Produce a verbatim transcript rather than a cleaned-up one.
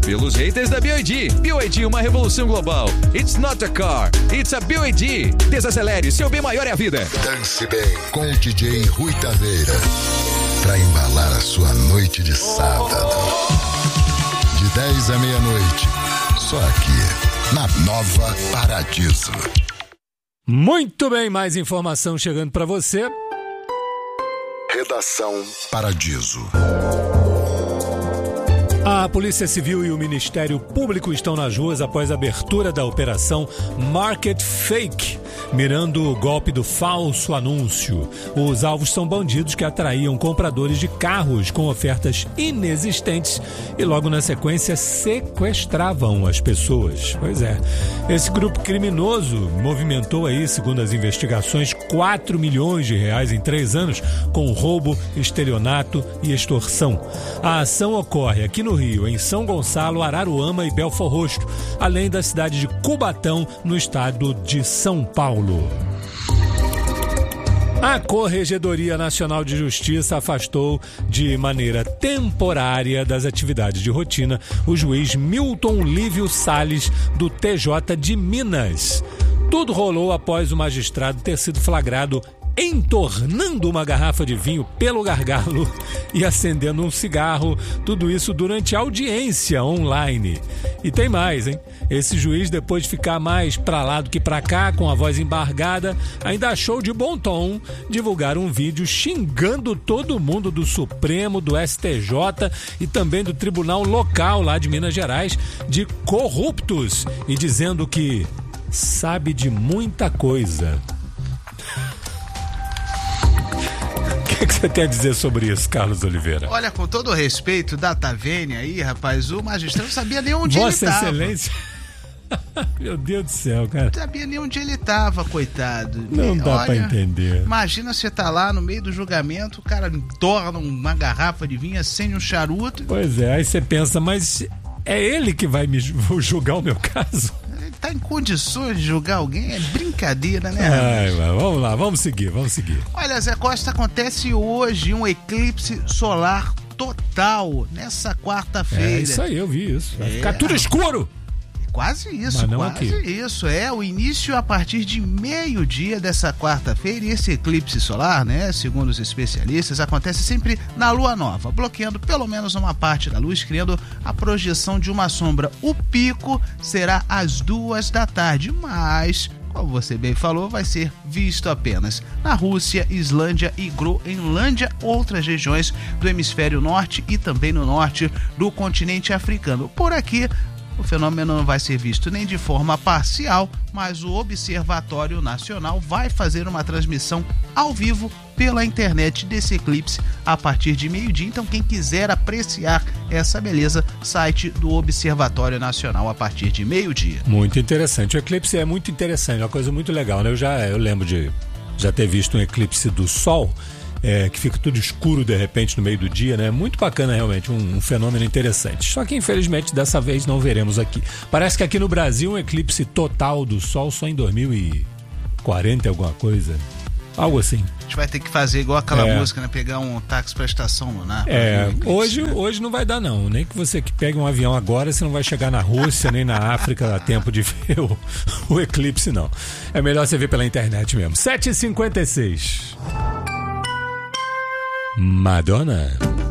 Pelos haters da B Y D. B Y D, uma revolução global. It's not a car, it's a B Y D. Desacelere, seu bem maior é a vida. Dance bem com o D J Rui Taveira. Pra embalar a sua noite de sábado. De dez à meia-noite. Só aqui, na Nova Paradiso. Muito bem, mais informação chegando pra você. Redação Paradiso. A Polícia Civil e o Ministério Público estão nas ruas após a abertura da operação Market Fake, mirando o golpe do falso anúncio. Os alvos são bandidos que atraíam compradores de carros com ofertas inexistentes e logo na sequência sequestravam as pessoas. Pois é, esse grupo criminoso movimentou aí, segundo as investigações, quatro milhões de reais em três anos com roubo, estelionato e extorsão. A ação ocorre aqui no Rio, em São Gonçalo, Araruama e Belford Roxo, além da cidade de Cubatão, no estado de São Paulo. A Corregedoria Nacional de Justiça afastou de maneira temporária das atividades de rotina o juiz Milton Lívio Salles, do T J de Minas. Tudo rolou após o magistrado ter sido flagrado entornando uma garrafa de vinho pelo gargalo e acendendo um cigarro, tudo isso durante audiência online. E tem mais, hein? Esse juiz, depois de ficar mais pra lá do que pra cá, com a voz embargada, ainda achou de bom tom divulgar um vídeo xingando todo mundo do Supremo, do S T J e também do Tribunal Local lá de Minas Gerais de corruptos e dizendo que sabe de muita coisa. O que você tem a dizer sobre isso, Carlos Oliveira? Olha, com todo o respeito da Tavênia aí, rapaz, o magistrado não sabia nem onde Vossa ele estava. Excelência. Meu Deus do céu, cara. Não sabia nem onde ele estava, coitado. Não e, dá olha, pra entender. Imagina você tá lá no meio do julgamento, o cara torna uma garrafa de vinho, acende um charuto. Pois é, aí você pensa, mas é ele que vai me julgar o meu caso? Tá em condições de julgar alguém? É brincadeira, né? Ai, vamos lá, vamos seguir, vamos seguir. Olha, Zé Costa, acontece hoje um eclipse solar total, nessa quarta-feira. É isso aí, eu vi isso. Vai é. ficar tudo escuro. Quase isso, Mas não quase aqui. isso. É o início a partir de meio-dia dessa quarta-feira. E esse eclipse solar, né, segundo os especialistas, acontece sempre na lua nova, bloqueando pelo menos uma parte da luz, criando a projeção de uma sombra. O pico será às duas da tarde, mas, como você bem falou, vai ser visto apenas na Rússia, Islândia e Groenlândia, outras regiões do hemisfério norte e também no norte do continente africano. Por aqui, o fenômeno não vai ser visto nem de forma parcial, mas o Observatório Nacional vai fazer uma transmissão ao vivo pela internet desse eclipse a partir de meio-dia. Então, quem quiser apreciar essa beleza, site do Observatório Nacional a partir de meio-dia. Muito interessante. O eclipse é muito interessante, é uma coisa muito legal, né? Eu já eu lembro de já ter visto um eclipse do Sol. É, que fica tudo escuro de repente no meio do dia, né? Muito bacana realmente, um, um fenômeno interessante. Só que infelizmente dessa vez não veremos aqui. Parece que aqui no Brasil um eclipse total do Sol só em dois mil e quarenta alguma coisa. Algo assim. A gente vai ter que fazer igual aquela é. música, né? Pegar um táxi pra estação lunar. É, eclipse, hoje, né? hoje não vai dar não. Nem que você que pegue um avião agora, você não vai chegar na Rússia nem na África a tempo de ver o, o eclipse, não. É melhor você ver pela internet mesmo. sete e cinquenta e seis. Madonna.